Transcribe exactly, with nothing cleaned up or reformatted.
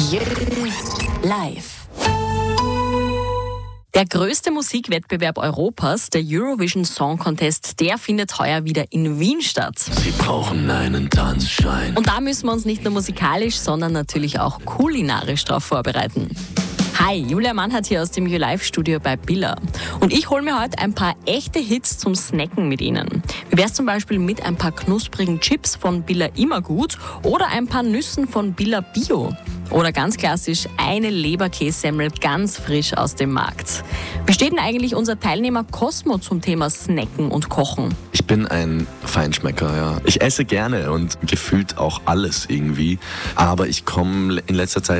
Live. Der größte Musikwettbewerb Europas, der Eurovision Song Contest, der findet heuer wieder in Wien statt. Sie brauchen einen Tanzschein. Und da müssen wir uns nicht nur musikalisch, sondern natürlich auch kulinarisch darauf vorbereiten. Hi, Julia Mannhardt hier aus dem You Live Studio bei Billa. Und ich hole mir heute ein paar echte Hits zum Snacken mit Ihnen. Wie wär's zum Beispiel mit ein paar knusprigen Chips von Billa Immergut oder ein paar Nüssen von Billa Bio? Oder ganz klassisch eine Leberkässemmel ganz frisch aus dem Markt. Wie steht denn eigentlich unser Teilnehmer Cosmo zum Thema Snacken und Kochen? Ich bin ein Feinschmecker, ja. Ich esse gerne und gefühlt auch alles irgendwie. Aber ich komme in letzter Zeit